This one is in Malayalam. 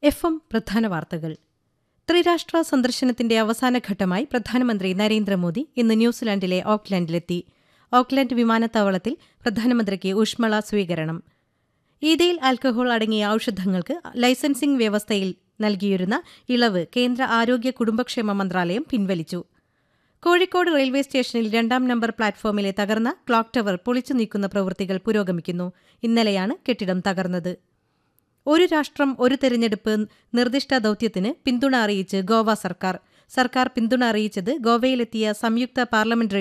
FM പ്രധാന വാർത്തകൾ. ത്രിരാഷ്ട്ര സന്ദർശനത്തിന്റെ അവസാനഘട്ടമായി പ്രധാനമന്ത്രി നരേന്ദ്രമോദി ഇന്ന് ന്യൂസിലാൻഡിലെ ഓക്ലൻഡിലെത്തി. ഓക്ലൻഡ് വിമാനത്താവളത്തിൽ പ്രധാനമന്ത്രിക്ക് ഊഷ്മള സ്വീകരണം. ഈഥെയിൽ ആൽക്കഹോൾ അടങ്ങിയ ഔഷധങ്ങൾക്ക് ലൈസൻസിംഗ് വ്യവസ്ഥയിൽ നൽകിയിരുന്ന ഇളവ് കേന്ദ്ര ആരോഗ്യ കുടുംബക്ഷേമ മന്ത്രാലയം പിൻവലിച്ചു. കോഴിക്കോട് റെയിൽവേ സ്റ്റേഷനിൽ 2ാം നമ്പർ പ്ലാറ്റ്ഫോമിലെ തകർന്ന ക്ലോക്ക് ടവർ പൊളിച്ചു നീക്കുന്ന പ്രവൃത്തികൾ പുരോഗമിക്കുന്നു. ഇന്നലെയാണ് കെട്ടിടം തകർന്നത്. ഒരു രാഷ്ട്രം ഒരു തെരഞ്ഞെടുപ്പ് നിർദ്ദിഷ്ട ദൌത്യത്തിന് പിന്തുണ അറിയിച്ച് ഗോവ സർക്കാർ. സർക്കാർ പിന്തുണ അറിയിച്ചത് ഗോവയിലെത്തിയ സംയുക്ത പാർലമെന്ററി